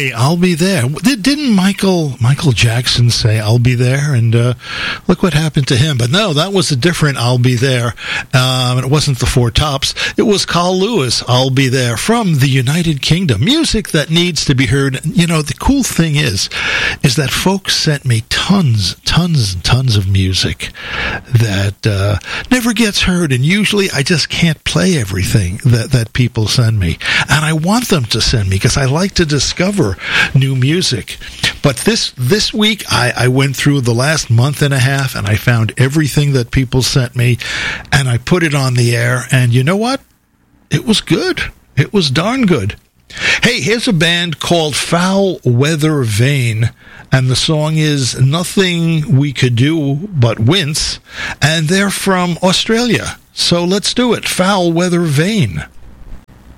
say, I'll be there. Didn't Michael Jackson say, I'll be there? And look what happened to him. But no, that was a different I'll be there. And it wasn't the Four Tops. It was Carl Lewis, I'll be there, from the United Kingdom. Music that needs to be heard. You know, the cool thing is that folks sent me tons and tons of music that never gets heard. And usually I just can't play everything that people send me. And I want them to send me because I like to discover new music. But this week, I went through the last month and a half, and I found everything that people sent me, and I put it on the air, and you know what? It was good. It was darn good. Hey, here's a band called Foul Weather Vane, and the song is Nothing We Could Do But Wince, and they're from Australia. So let's do it. Foul Weather Vane.